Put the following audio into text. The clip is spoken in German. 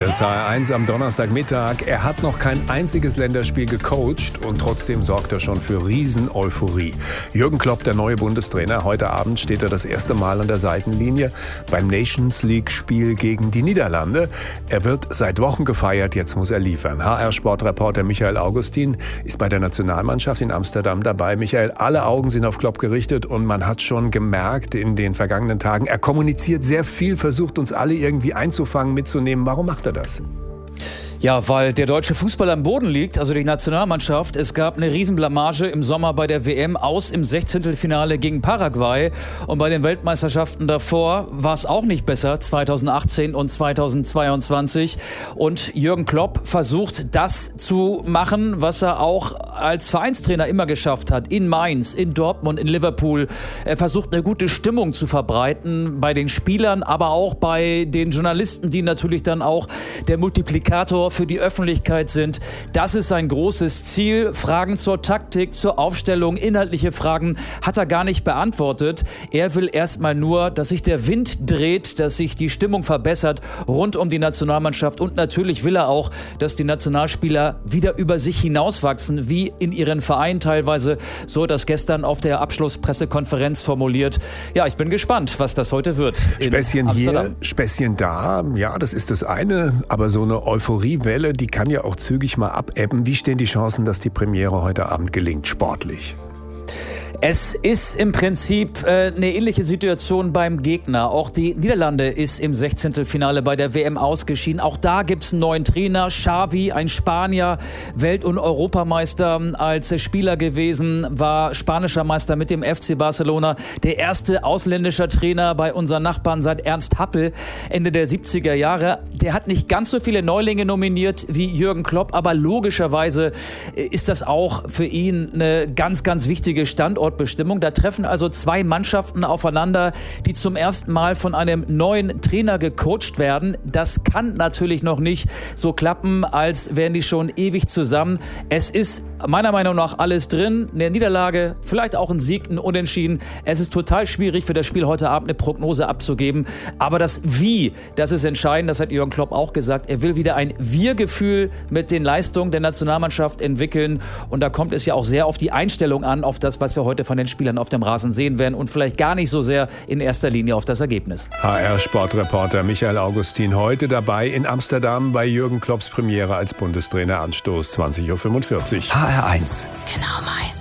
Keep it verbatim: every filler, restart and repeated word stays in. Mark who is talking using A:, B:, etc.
A: es, H R eins am Donnerstagmittag. Er hat noch kein einziges Länderspiel gecoacht und trotzdem sorgt er schon für Riesen-Euphorie. Jürgen Klopp, der neue Bundestrainer. Heute Abend steht er das erste Mal an der Seitenlinie beim Nations-League-Spiel gegen die Niederlande. Er wird seit Wochen gefeiert, jetzt muss er liefern. H R-Sportreporter Michael Augustin ist bei der Nationalmannschaft in Amsterdam dabei. Michael, alle Augen sind auf Klopp gerichtet und man hat schon gemerkt in den vergangenen Tagen, er kommuniziert sehr viel, versucht uns alle irgendwie einzufangen, mitzunehmen. Warum macht er das?
B: Ja, weil der deutsche Fußball am Boden liegt, also die Nationalmannschaft. Es gab eine Riesenblamage im Sommer bei der W M aus im Sechzehntelfinale gegen Paraguay. Und bei den Weltmeisterschaften davor war es auch nicht besser, zweitausendachtzehn und zweitausendzweiundzwanzig. Und Jürgen Klopp versucht, das zu machen, was er auch als Vereinstrainer immer geschafft hat. In Mainz, in Dortmund, in Liverpool. Er versucht, eine gute Stimmung zu verbreiten bei den Spielern, aber auch bei den Journalisten, die natürlich dann auch der Multiplikator für die Öffentlichkeit sind. Das ist sein großes Ziel. Fragen zur Taktik, zur Aufstellung, inhaltliche Fragen hat er gar nicht beantwortet. Er will erstmal nur, dass sich der Wind dreht, dass sich die Stimmung verbessert rund um die Nationalmannschaft. Und natürlich will er auch, dass die Nationalspieler wieder über sich hinauswachsen, wie in ihren Vereinen teilweise. So das gestern auf der Abschlusspressekonferenz formuliert. Ja, ich bin gespannt, was das heute wird.
A: Späßchen hier, Späßchen da. Ja, das ist das eine. Aber so eine Euphorie Welle, die kann ja auch zügig mal abebben. Wie stehen die Chancen, dass die Premiere heute Abend gelingt, sportlich?
B: Es ist im Prinzip äh, eine ähnliche Situation beim Gegner. Auch die Niederlande ist im Sechzehntelfinale bei der W M ausgeschieden. Auch da gibt es einen neuen Trainer, Xavi, ein Spanier, Welt- und Europameister als Spieler gewesen, war spanischer Meister mit dem F C Barcelona. Der erste ausländische Trainer bei unseren Nachbarn seit Ernst Happel, Ende der siebziger Jahre. Der hat nicht ganz so viele Neulinge nominiert wie Jürgen Klopp, aber logischerweise ist das auch für ihn eine ganz, ganz wichtige Standort Bestimmung. Da treffen also zwei Mannschaften aufeinander, die zum ersten Mal von einem neuen Trainer gecoacht werden. Das kann natürlich noch nicht so klappen, als wären die schon ewig zusammen. Es ist meiner Meinung nach alles drin. Eine Niederlage, vielleicht auch ein Sieg, ein Unentschieden. Es ist total schwierig für das Spiel heute Abend eine Prognose abzugeben. Aber das Wie, das ist entscheidend. Das hat Jürgen Klopp auch gesagt. Er will wieder ein Wir-Gefühl mit den Leistungen der Nationalmannschaft entwickeln. Und da kommt es ja auch sehr auf die Einstellung an, auf das, was wir heute von den Spielern auf dem Rasen sehen werden und vielleicht gar nicht so sehr in erster Linie auf das Ergebnis.
A: H R-Sportreporter Michael Augustin heute dabei in Amsterdam bei Jürgen Klopps Premiere als Bundestrainer. Anstoß zwanzig Uhr fünfundvierzig.
C: H R eins.
D: Genau meins.